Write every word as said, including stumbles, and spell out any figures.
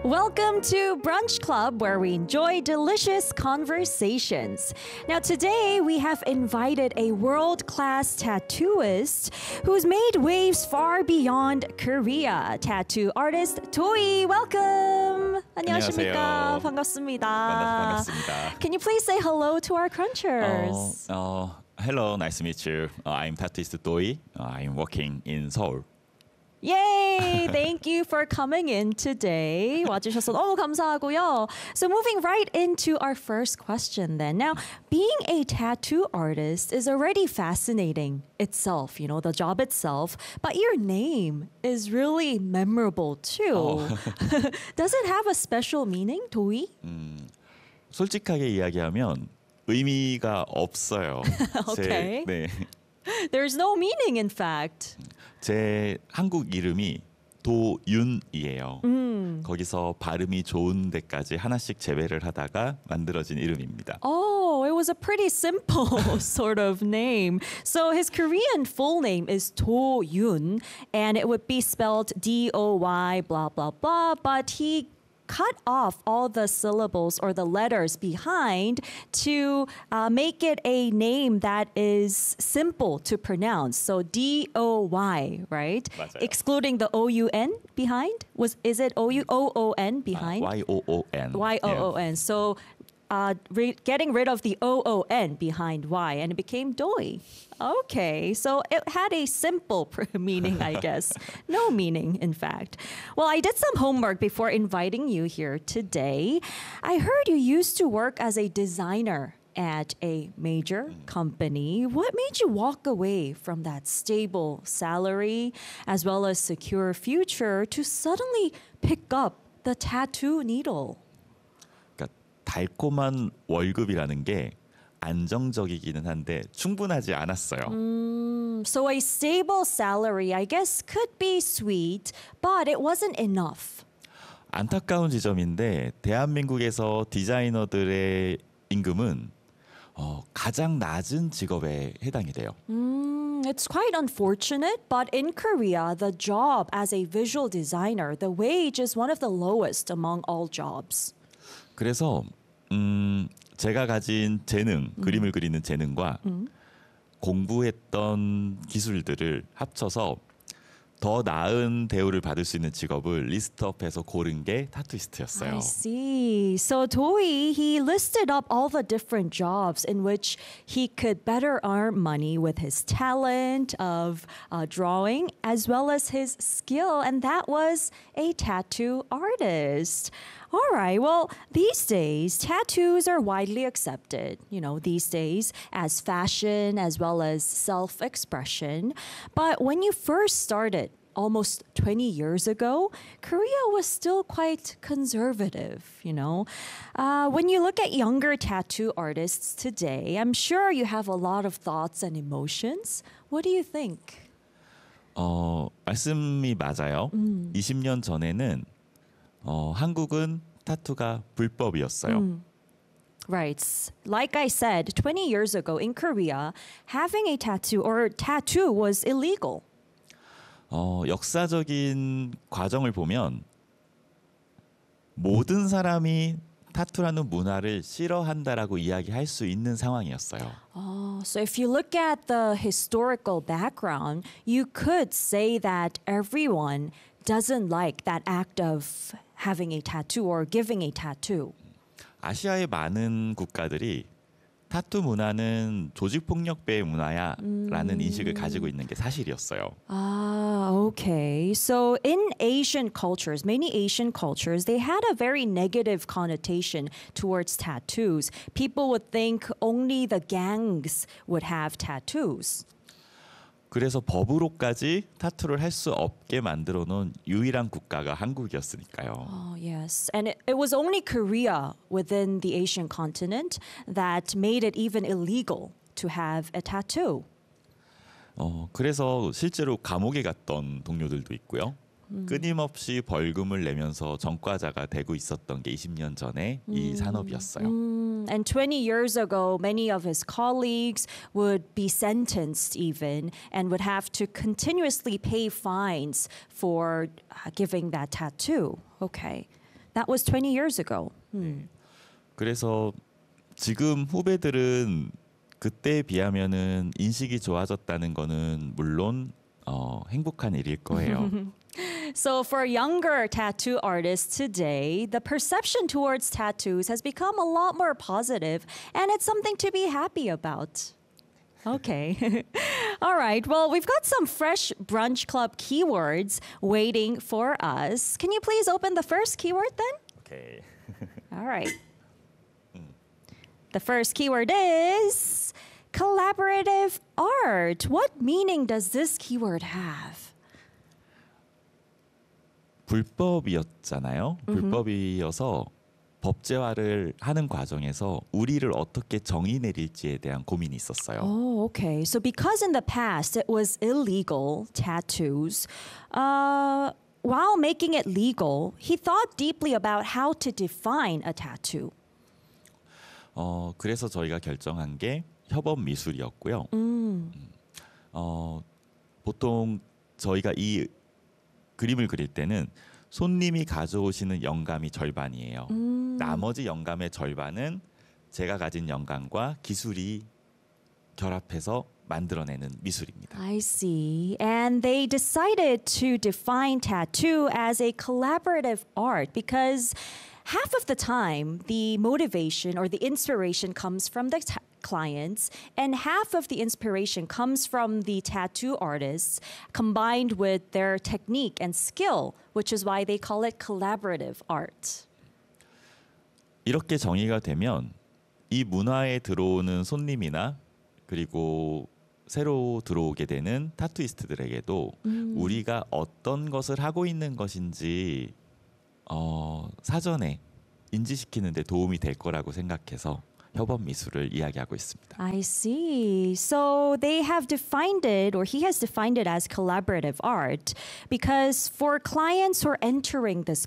Welcome to Brunch Club, where we enjoy delicious conversations. Now, today we have invited a world-class tattooist who's made waves far beyond Korea. Tattoo artist Doi, welcome. 안녕하십니까? 안녕하세요. 반갑습니다. 만나서 반갑습니다. Can you please say hello to our crunchers? Uh, uh, hello, nice to meet you. Uh, I'm tattooist Doi. Uh, I'm working in Seoul. Yay! Thank you for coming in today. 와주셔서 너무 감사하고요. So moving right into our first question then. Now, being a tattoo artist is already fascinating itself, you know, the job itself. But your name is really memorable too. Oh. Does it have a special meaning, 도희? 음, 솔직하게 이야기하면 의미가 없어요. Okay. 제, 네, There's no meaning, in fact. 제 한국 이름이 도윤이에요. 음. 거기서 발음이 좋은 데까지 하나씩 재배를 하다가 만들어진 이름입니다. Oh, it was a pretty simple sort of name. So his Korean full name is Do Yoon, and it would be spelled D O Y blah blah blah. But he cut off all the syllables or the letters behind to uh, make it a name that is simple to pronounce. So D O Y, right? 맞아요. Excluding the O U N behind. Was is it O U O O N behind? Y O O N. Y O O N. So uh, re- getting rid of the O O N behind Y, and it became Doi. Okay, so it had a simple pr- meaning, I guess. No meaning, in fact. Well, I did some homework before inviting you here today. I heard you used to work as a designer at a major company. What made you walk away from that stable salary as well as secure future to suddenly pick up the tattoo needle? 그러니까 달콤한 월급이라는 게 안정적이기는 한데 충분하지 않았어요. Mm, so a stable salary, I guess, could be sweet, but it wasn't enough. 안타까운 지점인데 대한민국에서 디자이너들의 임금은 어, 가장 낮은 직업에 해당이 돼요. Mm, it's quite unfortunate, but in Korea, the job as a visual designer, the wage is one of the lowest among all jobs. 그래서 음, 제가 가진 재능, 음. 그림을 그리는 재능과 음. 공부했던 기술들을 합쳐서 더 나은 대우를 받을 수 있는 직업을 리스트업해서 고른 게 타투이스트였어요. I see. So Doi, he listed up all the different jobs in which he could better earn money with his talent of uh, drawing as well as his skill, and that was a tattoo artist. All right. Well, these days, tattoos are widely accepted, you know, these days as fashion as well as self-expression. But when you first started, almost twenty years ago, Korea was still quite conservative, you know. Uh, when you look at younger tattoo artists today, I'm sure you have a lot of thoughts and emotions. What do you think? 어, 말씀이 맞아요. 음. 이십 년 전에는 어, 한국은 타투가 불법이었어요. 음. Right. Like I said, twenty years ago in Korea, having a tattoo or tattoo was illegal. 어, 역사적인 과정을 보면 모든 사람이 타투라는 문화를 싫어한다라고 이야기할 수 있는 상황이었어요. Oh, so if you look at the historical background, you could say that everyone doesn't like that act of having a tattoo or giving a tattoo. 아시아의 많은 국가들이 타투 문화는 조직폭력배의 문화야라는 인식을 가지고 있는 게 사실이었어요. Ah, okay. So in Asian cultures, many Asian cultures, they had a very negative connotation towards tattoos. People would think only the gangs would have tattoos. 그래서 법으로까지 타투를 할 수 없게 만들어 놓은 유일한 국가가 한국이었으니까요. Oh, yes. And it, it was only Korea within the Asian continent that made it even illegal to have a tattoo. 어, 그래서 실제로 감옥에 갔던 동료들도 있고요. 끊임없이 벌금을 내면서 전과자가 되고 있었던 게 이십 년 전에 이 산업이었어요. Mm, and twenty years ago, many of his colleagues would be sentenced even and would have to continuously pay fines for uh, giving that tattoo. Okay. That was twenty years ago. 그래서 지금 후배들은 그때에 비하면은 인식이 좋아졌다는 거는 물론 어, 행복한 일일 거예요. So for younger tattoo artists today, the perception towards tattoos has become a lot more positive, and it's something to be happy about. Okay. All right. Well, we've got some fresh Brunch Club keywords waiting for us. Can you please open the first keyword then? 오케이. All right. The first keyword is collaborative art. What meaning does this keyword have? 불법이었잖아요. 불법이어서 법제화를 하는 과정에서 우리를 어떻게 정의 내릴지에 대한 고민이 있었어요. Oh, okay. So because in the past it was illegal tattoos, uh, while making it legal, he thought deeply about how to define a tattoo. 어, 그래서 저희가 결정한 게 협업 미술이었고요. 음. 어, 보통 저희가 이 그림을 그릴 때는 손님이 가져오시는 영감이 절반이에요. 음. 나머지 영감의 절반은 제가 가진 영감과 기술이 결합해서 만들어내는 미술입니다. I see. And they decided to define tattoo as a collaborative art because half of the time the motivation or the inspiration comes from the ta- clients and half of the inspiration comes from the tattoo artists combined with their technique and skill, which is why they call it collaborative art. 이렇게 정의가 되면 이 문화에 들어오는 손님이나 그리고 새로 들어오게 되는 타투이스트들에게도 음. 우리가 어떤 것을 하고 있는 것인지 어, 사전에 인지시키는 데 도움이 될 거라고 생각해서 협업 미술을 이야기하고 있습니다. I see. So they have defined it, or he has defined it as collaborative art, because for clients who are entering this